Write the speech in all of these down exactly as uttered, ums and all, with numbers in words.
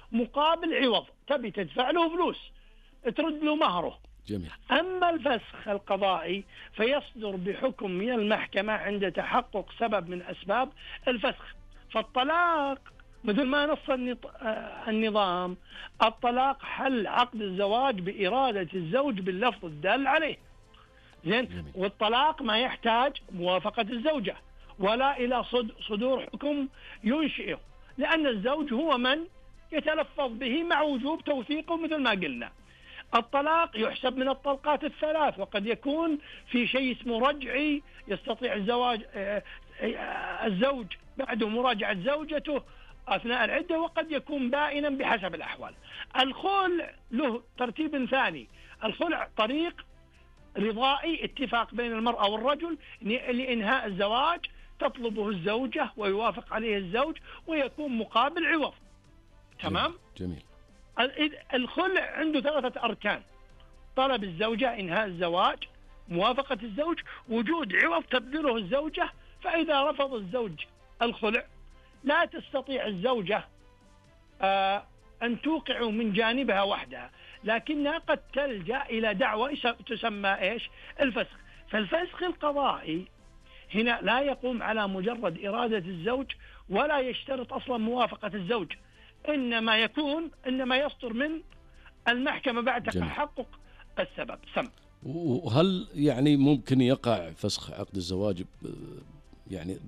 مقابل عوض، تبي تدفع له فلوس ترد له مهره. جميل. أما الفسخ القضائي فيصدر بحكم من المحكمة عند تحقق سبب من أسباب الفسخ. فالطلاق مثل ما نص النظام، الطلاق حل عقد الزواج بإرادة الزوج باللفظ الدال عليه. زين. والطلاق ما يحتاج موافقة الزوجة ولا إلى صدور حكم ينشئه، لأن الزوج هو من يتلفظ به مع وجوب توثيقه مثل ما قلنا. الطلاق يحسب من الطلقات الثلاث، وقد يكون في شيء اسمه رجعي، يستطيع الزواج الزوج بعده مراجعة زوجته أثناء العدة، وقد يكون بائنا بحسب الأحوال. الخلع له ترتيب ثاني. الخلع طريق رضائي، اتفاق بين المرأة والرجل لإنهاء الزواج، تطلبه الزوجة ويوافق عليه الزوج ويكون مقابل عوض. تمام؟ جميل. الخلع عنده ثلاثة أركان: طلب الزوجة إنهاء الزواج، موافقة الزوج، وجود عوض تبذله الزوجة. فإذا رفض الزوج الخلع لا تستطيع الزوجة آه أن توقع من جانبها وحدها، لكنها قد تلجأ إلى دعوة تسمى إيش؟ الفسخ. فالفسخ القضائي هنا لا يقوم على مجرد إرادة الزوج ولا يشترط أصلا موافقة الزوج، إنما يكون إنما يصدر من المحكمة بعد تحقق السبب. سم. وهل يعني ممكن يقع فسخ عقد الزواج يعني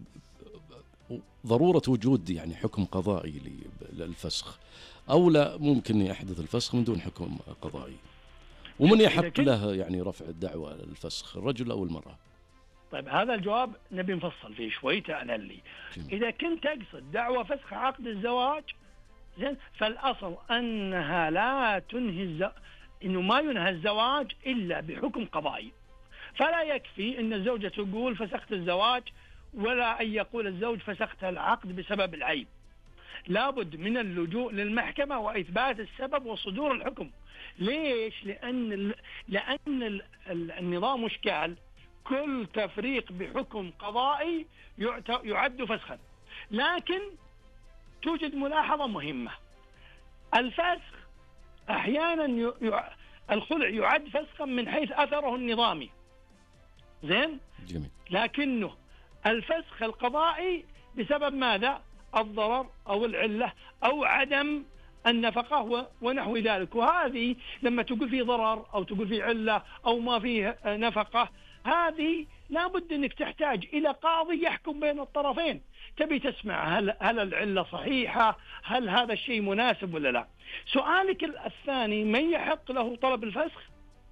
ضرورة وجود يعني حكم قضائي للفسخ، أو لا ممكن يحدث الفسخ من دون حكم قضائي؟ ومن يحق له يعني رفع الدعوة للفسخ، الرجل أو المرأة؟ طيب هذا الجواب نبي نفصل فيه شوي تأنى لي. إذا كنت أقصد دعوة فسخ عقد الزواج، زين، فالأصل أنها لا تنهي الزواج، إنه ما ينهى الزواج إلا بحكم قضائي. فلا يكفي أن الزوجة تقول فسخت الزواج، ولا أن يقول الزوج فسخت العقد بسبب العيب. لابد من اللجوء للمحكمة وإثبات السبب وصدور الحكم. ليش؟ لأن ال... لأن ال... النظام مشكال. كل تفريق بحكم قضائي يعت... يعد فسخا. لكن توجد ملاحظة مهمة: الفسخ أحيانا ي... ي... الخلع يعد فسخا من حيث أثره النظامي. زين؟ جميل. لكنه الفسخ القضائي بسبب ماذا؟ الضرر أو العلة أو عدم النفقة ونحو ذلك. وهذه لما تقول فيه ضرر أو تقول فيه علة أو ما فيه نفقة، هذه لابد أنك تحتاج إلى قاضي يحكم بين الطرفين. تبي تسمع هل, هل العلة صحيحة، هل هذا الشيء مناسب ولا لا. سؤالك الثاني: من يحق له طلب الفسخ؟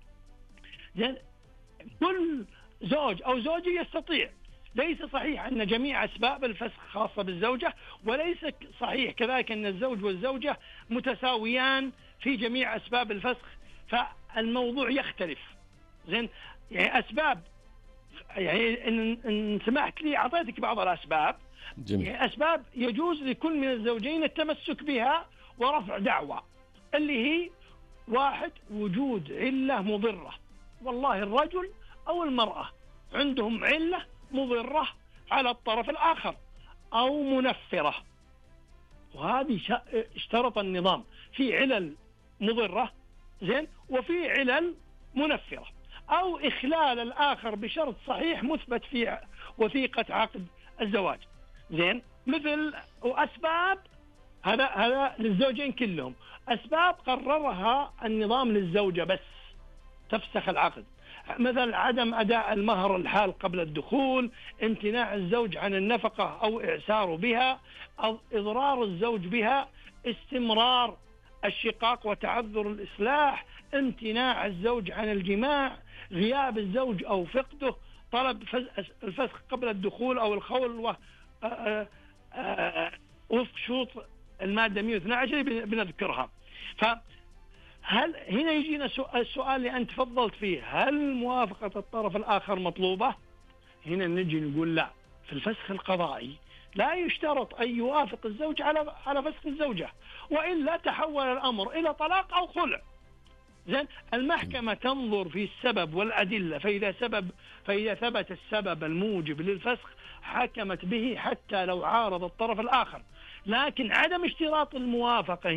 كل زوج أو زوجة يستطيع. ليس صحيح أن جميع أسباب الفسخ خاصة بالزوجة، وليس صحيح كذلك أن الزوج والزوجة متساويان في جميع أسباب الفسخ. فالموضوع يختلف. زين، يعني أسباب، يعني إن, إن سمحت لي أعطيتك بعض الأسباب. جميل. يعني أسباب يجوز لكل من الزوجين التمسك بها ورفع دعوة، اللي هي: واحد، وجود علة مضرة. والله الرجل أو المرأة عندهم علة مضرة على الطرف الآخر أو منفرة، وهذه اشترط النظام في علل مضرة، زين، وفي علل منفرة، أو إخلال الآخر بشرط صحيح مثبت في وثيقة عقد الزواج. زين، مثل وأسباب هذا هذا للزوجين كلهم. أسباب قررها النظام للزوجة بس تفسخ العقد، مثل عدم أداء المهر الحال قبل الدخول، امتناع الزوج عن النفقة أو إعساره بها، أو إضرار الزوج بها، استمرار الشقاق وتعذر الإصلاح، امتناع الزوج عن الجماع، غياب الزوج أو فقده، طلب الفسخ قبل الدخول أو الخول وفق شروط المادة مئة واثني عشر بنذكرها. فهل هنا يجينا السؤال اللي أنت تفضلت فيه: هل موافقة الطرف الآخر مطلوبة؟ هنا نجي نقول لا. في الفسخ القضائي لا يشترط أن يوافق الزوج على على فسخ الزوجة، وإلا تحول الأمر إلى طلاق أو خلع. زين، المحكمة تنظر في السبب والأدلة، فإذا سبب فإذا ثبت السبب الموجب للفسخ حكمت به حتى لو عارض الطرف الآخر. لكن عدم اشتراط الموافقة